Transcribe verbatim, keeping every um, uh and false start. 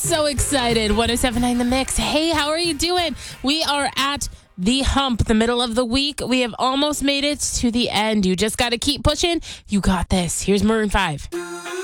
so excited. one oh seven point nine The Mix. Hey, how are you doing? We are at the hump, the middle of the week. We have almost made it to the end. You just got to keep pushing. You got this. Here's Maroon five.